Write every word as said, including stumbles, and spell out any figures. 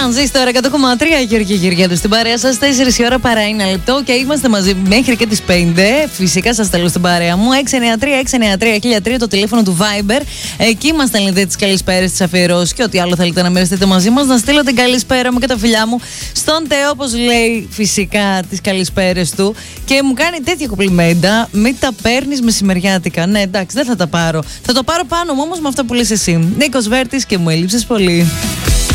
Τρανζίστορ εκατό κόμμα τρία, Γιώργη Γεωργιάδου στην παρέα σας. τέσσερις η ώρα παρά ένα λεπτό και είμαστε μαζί μέχρι και τις πέντε. Φυσικά σας στέλνω στην παρέα μου. έξι εννιά τρία έξι εννιά τρία χίλια τρία το τηλέφωνο του Viber. Εκεί μας στέλνετε τις καλησπέρες, τις αφιερώσεις και ό,τι άλλο θέλετε να μοιραστείτε μαζί μας. Να στείλω την καλησπέρα μου και τα φιλιά μου στον Τεό, όπως λέει φυσικά τις καλησπέρες του. Και μου κάνει τέτοια κομπλιμέντα. Μην τα παίρνεις μεσημεριάτικα. Ναι, εντάξει, δεν θα τα πάρω. Θα το πάρω πάνω μου όμως με αυτά που λες εσύ. Νίκος Βέρτης και μου έλειψες πολύ.